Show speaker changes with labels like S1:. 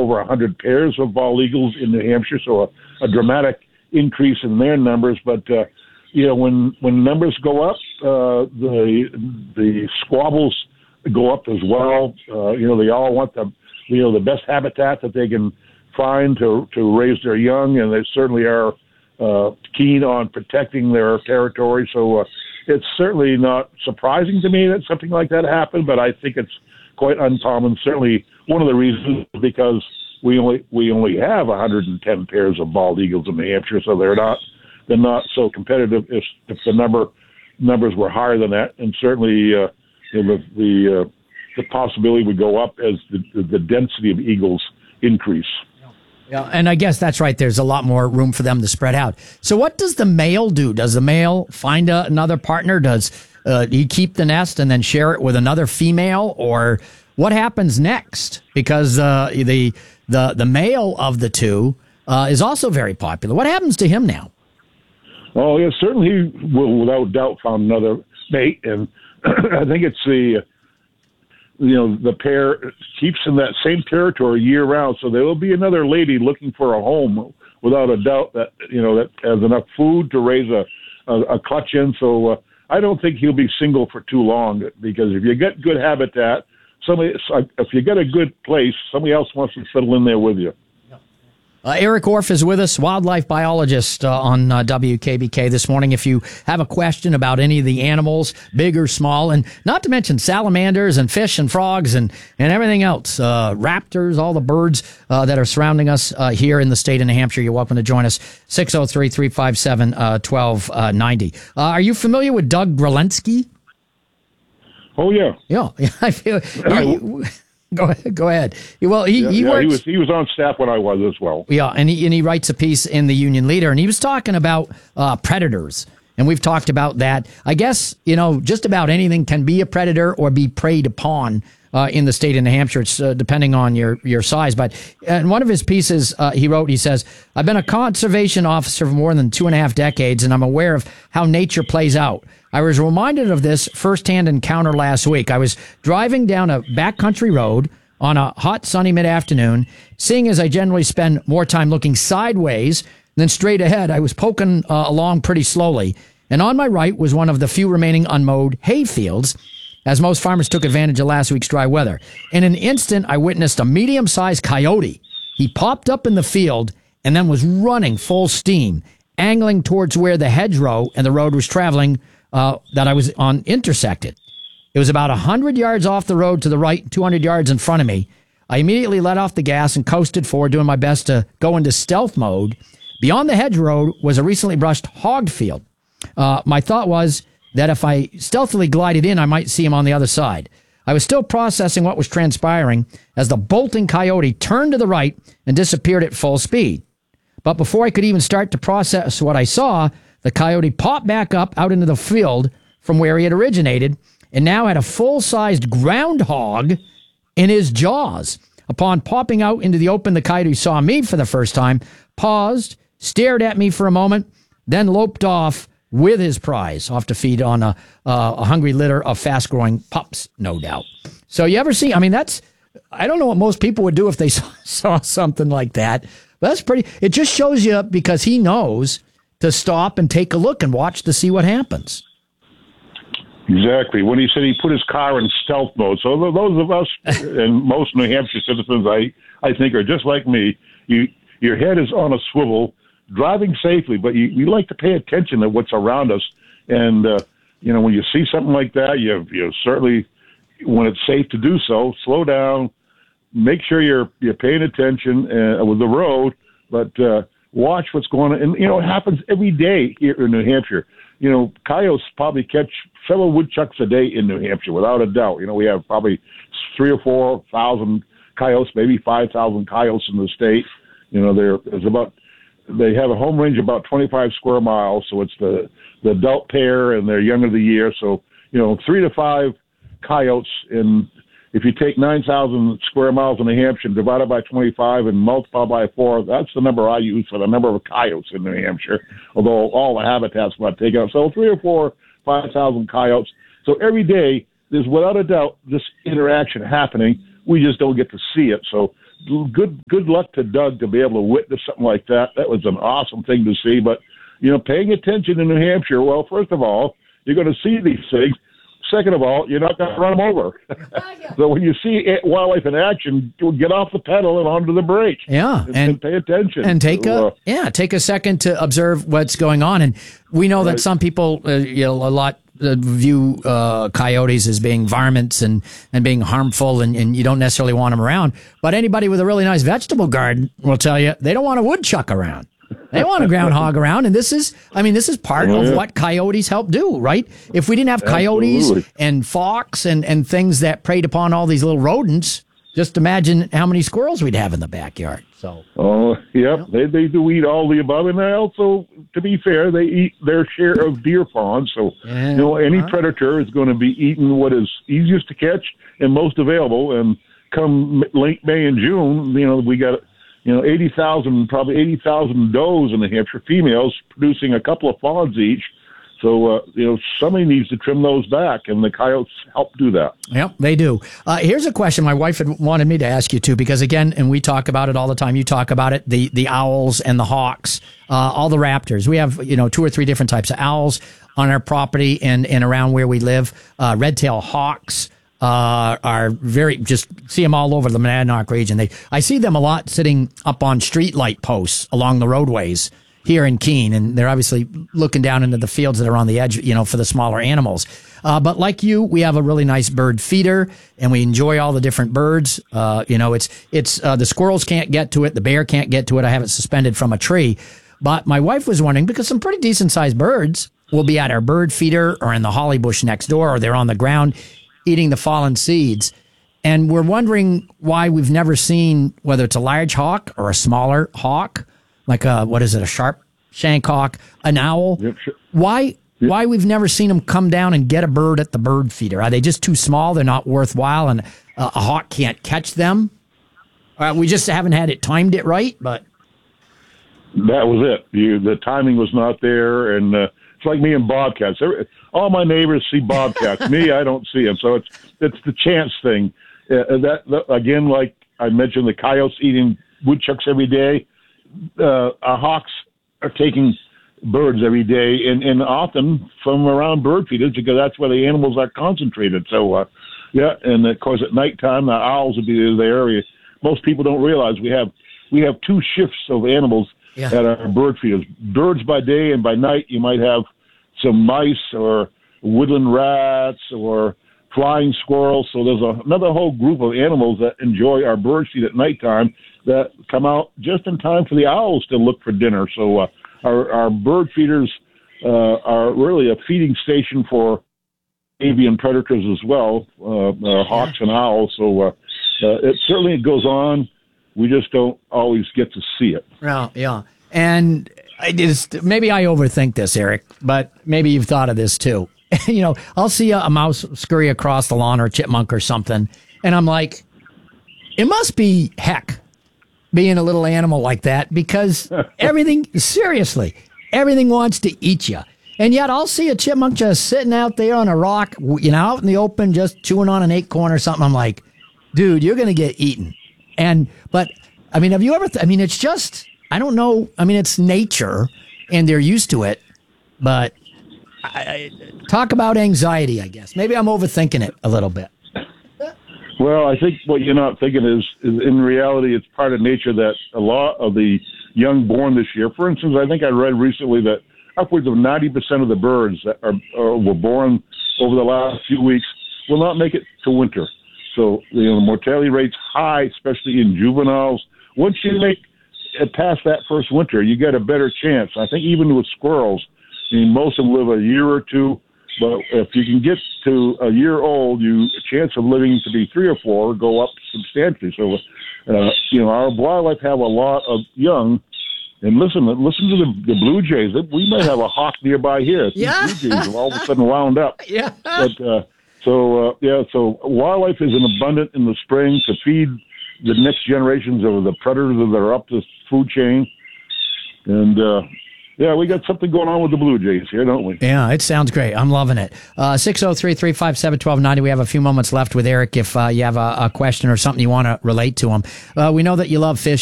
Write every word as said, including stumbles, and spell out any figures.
S1: over one hundred pairs of bald eagles in New Hampshire, so a, a dramatic increase in their numbers. But uh, you know, when when numbers go up, uh, the the squabbles go up as well. Uh, you know, they all want the you know the best habitat that they can find to to raise their young, and they certainly are uh, keen on protecting their territory. So uh, it's certainly not surprising to me that something like that happened, but I think it's quite uncommon. Certainly, one of the reasons is because we only we only have one hundred ten pairs of bald eagles in New Hampshire, so they're not they're not so competitive if, if the number numbers were higher than that, and certainly uh, the the, uh, the possibility would go up as the, the density of eagles increase.
S2: Yeah, and I guess that's right. There's a lot more room for them to spread out. So what does the male do? Does the male find a, another partner? Does uh, he keep the nest and then share it with another female? Or what happens next? Because uh, the the the male of the two uh, is also very popular. What happens to him now?
S1: Oh, yeah, certainly he will without doubt find another mate. And I think it's the... you know, the pair keeps in that same territory year round. So there will be another lady looking for a home without a doubt that, you know, that has enough food to raise a, a, a clutch in. So uh, I don't think he'll be single for too long, because if you get good habitat, somebody, if you get a good place, somebody else wants to settle in there with you.
S2: Uh, Eric Orff is with us, wildlife biologist uh, on uh, W K B K this morning. If you have a question about any of the animals, big or small, and not to mention salamanders and fish and frogs and, and everything else, uh, raptors, all the birds uh, that are surrounding us uh, here in the state of New Hampshire, you're welcome to join us, six oh three, three five seven, one two nine oh. Uh, are you familiar with Doug Gralensky?
S1: Oh, yeah.
S2: Yeah, I feel... You, Go ahead. Go ahead. Well, he
S1: yeah,
S2: he,
S1: yeah,
S2: works,
S1: he was he was on staff when I was as well.
S2: Yeah, and he and he writes a piece in the Union Leader, and he was talking about uh, predators, and we've talked about that. I guess you know just about anything can be a predator or be preyed upon uh, in the state of New Hampshire. It's uh, depending on your your size. But in one of his pieces, uh, he wrote, he says, "I've been a conservation officer for more than two and a half decades, and I'm aware of how nature plays out. I was reminded of this firsthand encounter last week. I was driving down a backcountry road on a hot, sunny mid-afternoon, seeing as I generally spend more time looking sideways than straight ahead. I was poking uh, along pretty slowly, and on my right was one of the few remaining unmowed hay fields, as most farmers took advantage of last week's dry weather. In an instant, I witnessed a medium-sized coyote. He popped up in the field and then was running full steam, angling towards where the hedgerow and the road was traveling Uh, that I was on intersected. It was about one hundred yards off the road to the right, two hundred yards in front of me. I immediately let off the gas and coasted forward, doing my best to go into stealth mode. Beyond the hedgerow was a recently brushed hog field. Uh, my thought was that if I stealthily glided in, I might see him on the other side. I was still processing what was transpiring as the bolting coyote turned to the right and disappeared at full speed. But before I could even start to process what I saw, the coyote popped back up out into the field from where he had originated and now had a full-sized groundhog in his jaws. Upon popping out into the open, the coyote saw me for the first time, paused, stared at me for a moment, then loped off with his prize, off to feed on a, uh, a hungry litter of fast-growing pups, no doubt. So you ever see, I mean, that's, I don't know what most people would do if they saw, saw something like that, but that's pretty, it just shows you, because he knows to stop and take a look and watch to see what happens.
S1: Exactly. When he said he put his car in stealth mode. So those of us and most New Hampshire citizens, I, I think, are just like me. You, your head is on a swivel, driving safely, but you, you like to pay attention to what's around us. And, uh, you know, when you see something like that, you, you certainly, when it's safe to do so, slow down, make sure you're, you're paying attention uh, with the road, but, uh, watch what's going on. And, you know, it happens every day here in New Hampshire. You know, coyotes probably catch several woodchucks a day in New Hampshire, without a doubt. You know, we have probably three or four thousand coyotes, maybe five thousand coyotes in the state. You know, there, there's about, they have a home range of about twenty-five square miles. So it's the, the adult pair and they're young of the year. So, you know, three to five coyotes in, if you take nine thousand square miles in New Hampshire, divide it by twenty-five and multiply by four, that's the number I use for the number of coyotes in New Hampshire, although all the habitats got taken out. So three or four, five thousand coyotes. So every day, there's without a doubt this interaction happening. We just don't get to see it. So good good luck to Doug to be able to witness something like that. That was an awesome thing to see. But, you know, paying attention in New Hampshire, well, first of all, you're going to see these things. Second of all, you're not going to run them over. So when you see wildlife in action, get off the pedal and onto the brake.
S2: Yeah,
S1: and,
S2: and,
S1: and pay attention.
S2: And take
S1: so,
S2: a
S1: uh,
S2: yeah, take a second to observe what's going on. And we know right. that some people, uh, you know, a lot uh, view uh, coyotes as being varmints and, and being harmful, and, and you don't necessarily want them around. But anybody with a really nice vegetable garden will tell you they don't want a woodchuck around. They want a groundhog around, and this is, I mean, this is part oh, of yeah. what coyotes help do, right? If we didn't have coyotes Absolutely. and fox and, and things that preyed upon all these little rodents, just imagine how many squirrels we'd have in the backyard. So,
S1: oh, yep, you know. they they do eat all the above, and they also, to be fair, they eat their share of deer fawns. So, yeah. you know, any huh? predator is going to be eating what is easiest to catch and most available. And come late May and June, you know, we got. You know, eighty thousand, probably eighty thousand does in New Hampshire, females producing a couple of fawns each. So, uh, you know, somebody needs to trim those back, and the coyotes help do that.
S2: Yep, they do. Uh, here's a question my wife had wanted me to ask you, too, because, again, and we talk about it all the time. You talk about it, the, the owls and the hawks, uh, all the raptors. We have, you know, two or three different types of owls on our property and, and around where we live. Uh, red-tailed hawks. Uh, are very, just see them all over the Monadnock region. They, I see them a lot sitting up on street light posts along the roadways here in Keene, and they're obviously looking down into the fields that are on the edge, you know, for the smaller animals. Uh, but like you, we have a really nice bird feeder, and we enjoy all the different birds. Uh, you know, it's, it's, uh, the squirrels can't get to it. The bear can't get to it. I have it suspended from a tree. But my wife was wondering, because some pretty decent sized birds will be at our bird feeder or in the holly bush next door, or they're on the ground eating the fallen seeds. And we're wondering why we've never seen, whether it's a large hawk or a smaller hawk, like a, what is it, a sharp shank hawk, an owl. Yep, sure. Why yep. why we've never seen them come down and get a bird at the bird feeder? Are they just too small? They're not worthwhile, and a, a hawk can't catch them? Uh, we just haven't had it timed it right, but.
S1: That was it. You, the timing was not there, and uh, it's like me and bobcats. All my neighbors see bobcats. Me, I don't see them. So it's it's the chance thing. Uh, that, that again, like I mentioned, the coyotes eating woodchucks every day. Uh, our hawks are taking birds every day, and, and often from around bird feeders, because that's where the animals are concentrated. So, uh, yeah, and of course at nighttime, the owls will be in the area. Most people don't realize we have we have two shifts of animals. Yeah. At our bird feeders. Birds by day, and by night you might have some mice or woodland rats or flying squirrels. So there's a, another whole group of animals that enjoy our bird feed at nighttime that come out just in time for the owls to look for dinner. So uh, our, our bird feeders uh, are really a feeding station for avian predators as well, uh, uh, hawks and owls. So uh, uh, it certainly goes on. We just don't always get to see it.
S2: Yeah, yeah. And I just, maybe I overthink this, Eric, but maybe you've thought of this too. You know, I'll see a, a mouse scurry across the lawn or a chipmunk or something, and I'm like, it must be heck being a little animal like that, because everything, seriously, everything wants to eat you. And yet I'll see a chipmunk just sitting out there on a rock, you know, out in the open, just chewing on an acorn or something. I'm like, dude, you're going to get eaten. And, but, I mean, have you ever, th- I mean, it's just, I don't know. I mean, it's nature and they're used to it, but I, I, talk about anxiety, I guess. Maybe I'm overthinking it a little bit.
S1: Well, I think what you're not thinking is, is in reality, it's part of nature that a lot of the young born this year, for instance, I think I read recently that upwards of ninety percent of the birds that are, are were born over the last few weeks will not make it to winter. So, you know, the mortality rate's high, especially in juveniles. Once you make it past that first winter, you get a better chance. I think even with squirrels, I mean, most of them live a year or two, but if you can get to a year old, you chance of living to be three or four go up substantially. So, uh, you know, our wildlife have a lot of young. And listen, listen to the, the blue jays. We may have a hawk nearby here.
S2: Yeah.
S1: Blue jays have all of a sudden wound up.
S2: Yeah.
S1: But uh, so uh, yeah, so wildlife is an abundant in the spring to feed the next generations of the predators that are up the food chain. And uh, Yeah, we got something going on with the Blue Jays here, don't we?
S2: Yeah, it sounds great. I'm loving it. Uh, six oh three, three five seven, one two nine oh. We have a few moments left with Eric if uh, you have a, a question or something you want to relate to him. Uh, we know that you love fishing.